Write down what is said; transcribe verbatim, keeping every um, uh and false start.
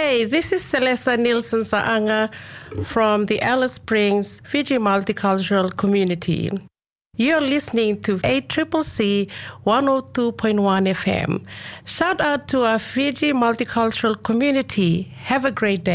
Hey, this is Celesta Nielsen Saanga from the Alice Springs Fiji Multicultural Community. You're listening to A C C C one oh two point one F M. Shout out to our Fiji Multicultural Community. Have a great day.